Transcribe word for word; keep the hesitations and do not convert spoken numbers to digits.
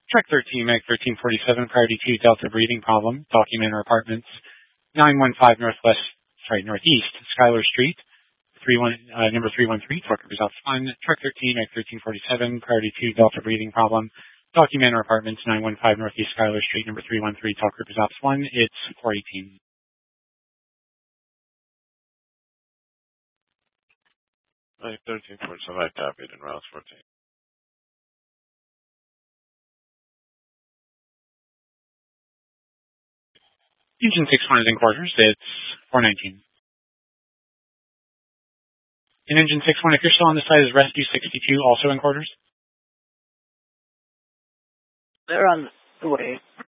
Trek thirteen, Meg thirteen forty-seven, priority two, Delta breathing problem, document or apartments, nine one five Northwest, sorry, Northeast, Schuyler Street, three one, uh, number three one three, Torque Results one, Trek thirteen, Meg thirteen forty-seven, priority two, Delta breathing problem, document or apartments, nine one five Northeast Schuyler Street, number three one three, Talk Group Results one, it's four eighteen. Meg thirteen forty-seven, I copied in routes fourteen. Engine six one is in quarters, it's four nineteen. In Engine six one, if you're still on the site, is Rescue sixty-two also in quarters? They're on the way.